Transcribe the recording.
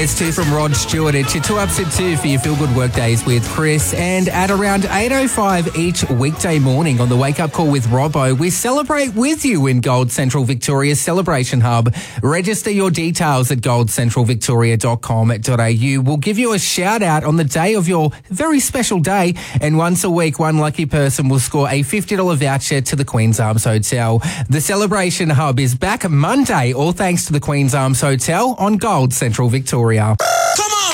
There's two from Rod Stewart. It's your 2 Ups at 2 for your Feel Good Workdays with Chris. And at around 8:05 each weekday morning on the Wake Up Call with Robbo, we celebrate with you in Gold Central Victoria's Celebration Hub. Register your details at goldcentralvictoria.com.au. We'll give you a shout out on the day of your very special day. And once a week, one lucky person will score a $50 voucher to the Queen's Arms Hotel. The Celebration Hub is back Monday, all thanks to the Queen's Arms Hotel on Gold Central Victoria. Come on!